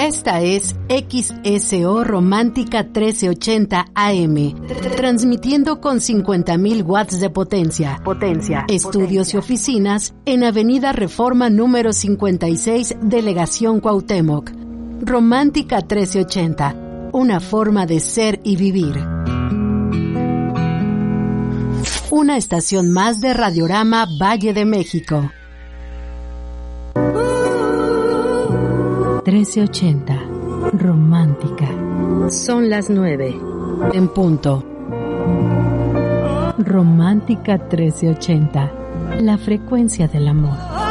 Esta es XSO Romántica 1380 AM, transmitiendo con 50.000 watts de potencia. Estudios y oficinas en Avenida Reforma número 56, Delegación Cuauhtémoc. Romántica 1380, una forma de ser y vivir. Una estación más de Radiorama Valle de México. 1380, romántica. Son las 9, en punto. Romántica 1380, la frecuencia del amor.